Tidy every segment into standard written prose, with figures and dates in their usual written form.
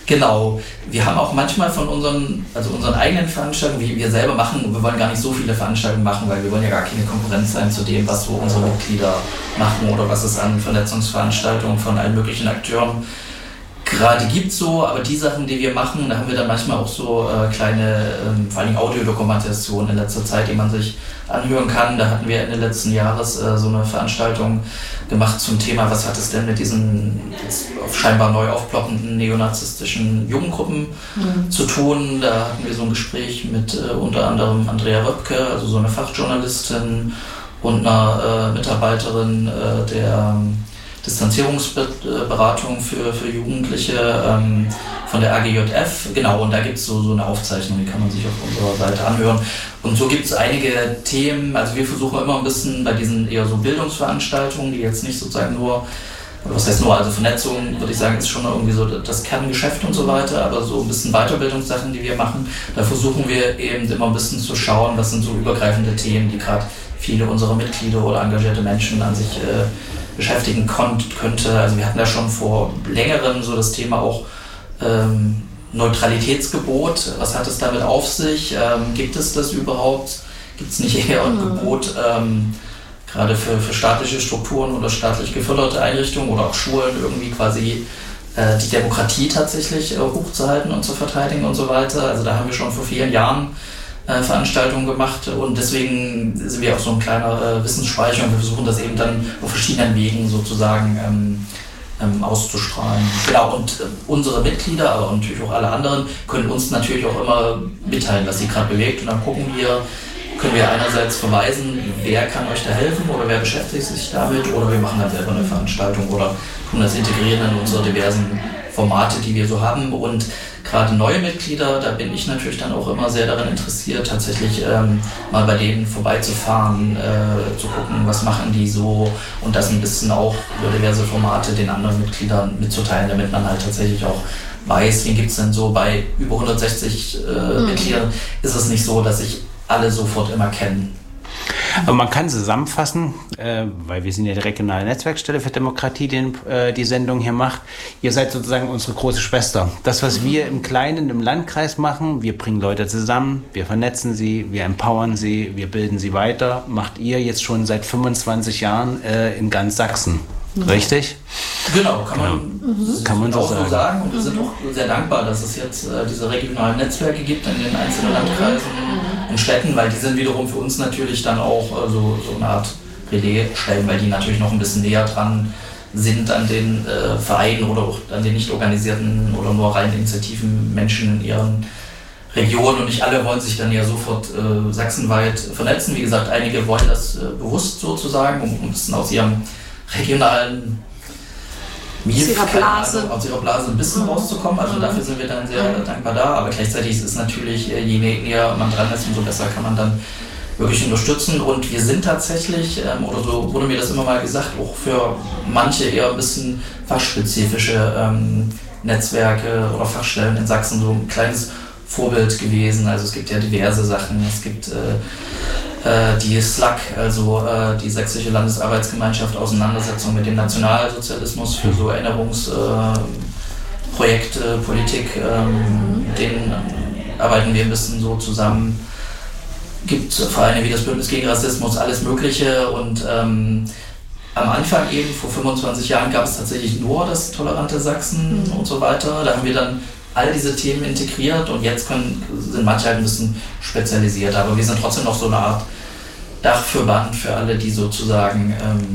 Genau. Wir haben auch manchmal von unseren eigenen Veranstaltungen, wie wir selber machen, wir wollen gar nicht so viele Veranstaltungen machen, weil wir wollen ja gar keine Konkurrenz sein zu dem, was so unsere Mitglieder machen oder was es an Vernetzungsveranstaltungen von allen möglichen Akteuren gerade gibt so, aber die Sachen, die wir machen, da haben wir dann manchmal auch so kleine, vor allem Audiodokumentationen in letzter Zeit, die man sich anhören kann. Da hatten wir Ende letzten Jahres so eine Veranstaltung gemacht zum Thema, was hat es denn mit diesen scheinbar neu aufploppenden neonazistischen Jugendgruppen zu tun. Da hatten wir so ein Gespräch mit unter anderem Andrea Röpke, also so eine Fachjournalistin und einer Mitarbeiterin der Distanzierungsberatung für Jugendliche von der AGJF. Genau, und da gibt es so eine Aufzeichnung, die kann man sich auf unserer Seite anhören. Und so gibt es einige Themen, also wir versuchen immer ein bisschen bei diesen eher so Bildungsveranstaltungen, die jetzt nicht sozusagen nur, was heißt nur, also Vernetzung, würde ich sagen, ist schon irgendwie so das Kerngeschäft und so weiter, aber so ein bisschen Weiterbildungssachen, die wir machen, da versuchen wir eben immer ein bisschen zu schauen, was sind so übergreifende Themen, die gerade viele unserer Mitglieder oder engagierte Menschen an sich beschäftigen könnte. Also wir hatten da schon vor längerem so das Thema auch Neutralitätsgebot. Was hat es damit auf sich? Gibt es das überhaupt? Gibt es nicht eher ein Gebot, gerade für staatliche Strukturen oder staatlich geförderte Einrichtungen oder auch Schulen irgendwie quasi die Demokratie tatsächlich hochzuhalten und zu verteidigen und so weiter? Also da haben wir schon vor vielen Jahren Veranstaltungen gemacht und deswegen sind wir auch so ein kleiner Wissensspeicher und wir versuchen das eben dann auf verschiedenen Wegen sozusagen auszustrahlen. Genau, und unsere Mitglieder, aber natürlich auch alle anderen, können uns natürlich auch immer mitteilen, was sie gerade bewegt und dann können wir einerseits verweisen, wer kann euch da helfen oder wer beschäftigt sich damit oder wir machen dann selber eine Veranstaltung oder tun das integrieren in unsere diversen Formate, die wir so haben und gerade neue Mitglieder, da bin ich natürlich dann auch immer sehr daran interessiert, tatsächlich mal bei denen vorbeizufahren, zu gucken, was machen die so und das ein bisschen auch über diverse Formate den anderen Mitgliedern mitzuteilen, damit man halt tatsächlich auch weiß, wen gibt es denn so. Bei über 160 Mitgliedern ist es nicht so, dass sich alle sofort immer kennen. Aber man kann zusammenfassen, weil wir sind ja die regionale Netzwerkstelle für Demokratie, die Sendung hier macht. Ihr seid sozusagen unsere große Schwester. Das, was wir im Kleinen im Landkreis machen, wir bringen Leute zusammen, wir vernetzen sie, wir empowern sie, wir bilden sie weiter, macht ihr jetzt schon seit 25 Jahren in ganz Sachsen. Richtig? Genau, kann man so sagen. Und wir sind auch sehr dankbar, dass es jetzt diese regionalen Netzwerke gibt in den einzelnen Landkreisen und Städten, weil die sind wiederum für uns natürlich dann auch so eine Art Relaisstellen, weil die natürlich noch ein bisschen näher dran sind an den Vereinen oder auch an den nicht organisierten oder nur rein Initiativen Menschen in ihren Regionen und nicht alle wollen sich dann ja sofort sachsenweit vernetzen. Wie gesagt, einige wollen das bewusst sozusagen, um ein bisschen aus ihrem regionalen aus ihrer Blase ein bisschen rauszukommen. Also dafür sind wir dann sehr dankbar da. Aber gleichzeitig ist es natürlich, je näher man dran ist, umso besser kann man dann wirklich unterstützen. Und wir sind tatsächlich, oder so wurde mir das immer mal gesagt, auch für manche eher ein bisschen fachspezifische Netzwerke oder Fachstellen in Sachsen so ein kleines Vorbild gewesen. Also es gibt ja diverse Sachen. Es gibt die SLAG, also die Sächsische Landesarbeitsgemeinschaft Auseinandersetzung mit dem Nationalsozialismus für so Erinnerungsprojekte, Politik, mit denen arbeiten wir ein bisschen so zusammen. Gibt Vereine wie das Bündnis gegen Rassismus, alles Mögliche und am Anfang eben vor 25 Jahren gab es tatsächlich nur das tolerante Sachsen und so weiter. Da haben wir dann all diese Themen integriert und jetzt sind manche halt ein bisschen spezialisiert, aber wir sind trotzdem noch so eine Art Dachverband für alle, die sozusagen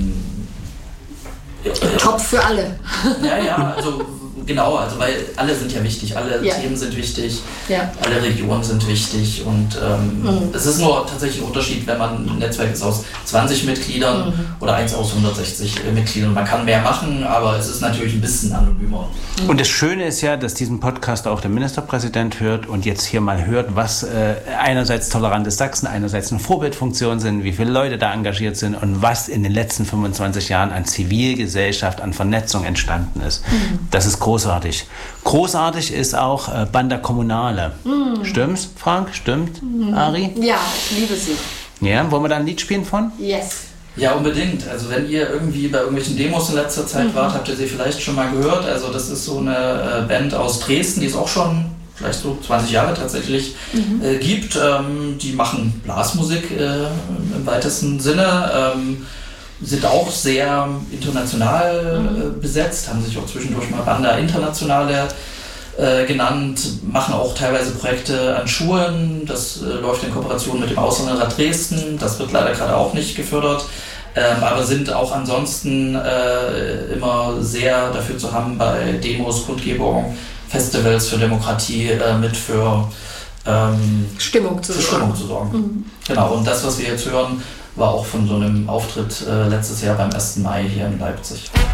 Top für alle. Ja, also genau, also weil alle sind ja wichtig, alle Themen sind wichtig, alle Regionen sind wichtig und es ist nur tatsächlich ein Unterschied, wenn man ein Netzwerk ist aus 20 Mitgliedern oder eins aus 160 Mitgliedern. Man kann mehr machen, aber es ist natürlich ein bisschen anonymer. Und das Schöne ist ja, dass diesen Podcast auch der Ministerpräsident hört und jetzt hier mal hört, was einerseits tolerantes Sachsen, einerseits eine Vorbildfunktion sind, wie viele Leute da engagiert sind und was in den letzten 25 Jahren an Zivilgesellschaft, an Vernetzung entstanden ist. Das ist großartig. Großartig ist auch Banda Kommunale. Stimmt's, Frank? Stimmt, Ari? Ja, ich liebe sie. Ja, wollen wir da ein Lied spielen von? Yes. Ja, unbedingt. Also wenn ihr irgendwie bei irgendwelchen Demos in letzter Zeit wart, habt ihr sie vielleicht schon mal gehört. Also das ist so eine Band aus Dresden, die es auch schon vielleicht so 20 Jahre tatsächlich gibt. Die machen Blasmusik im weitesten Sinne. Sind auch sehr international besetzt, haben sich auch zwischendurch mal Banda Internationale genannt, machen auch teilweise Projekte an Schulen. Das läuft in Kooperation mit dem Ausländerrat Dresden. Das wird leider gerade auch nicht gefördert. Aber sind auch ansonsten immer sehr dafür zu haben, bei Demos, Kundgebungen, Festivals für Demokratie mit für Stimmung zu sorgen. Genau, und das, was wir jetzt hören, war auch von so einem Auftritt letztes Jahr beim 1. Mai hier in Leipzig.